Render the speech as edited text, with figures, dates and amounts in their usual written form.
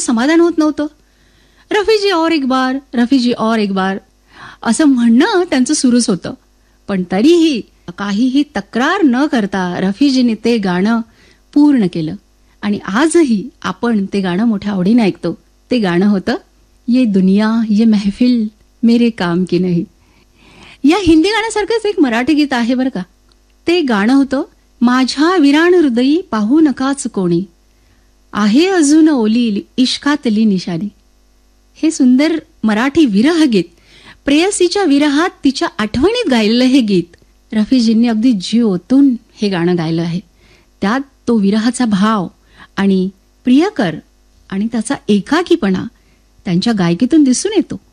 समाधान होत नव्हतं. रफीजी और एक बार, रफीजी और एक बार असं म्हणणं त्यांचं सुरूच होतं. पण तरीही काहीही तक्रार न करता रफीजीने ते गाणं पूर्ण केलं आणि आजही आपण ते गाणं मोठ्या आवडीने ऐकतो. ते गाणं होतं ये दुनिया ये महफिल मेरे काम की नाही. या हिंदी गाण्यासारखंच एक मराठी गीत आहे बरं का. ते गाणं होतं माझ्या विराण हृदयी पाहू नकाच कोणी, आहे अजून ओली इश्कातली निशाणी. हे सुंदर मराठी विरह गीत, प्रेयसीच्या विरहात तिच्या आठवणीत गायलेलं हे गीत रफीजींनी अगदी जीव ओतून हे गाणं गायलं आहे. त्यात तो विरहाचा भाव आणि प्रियकर आणि त्याचा एकाकीपणा त्यांच्या गायकीतून दिसून येतो.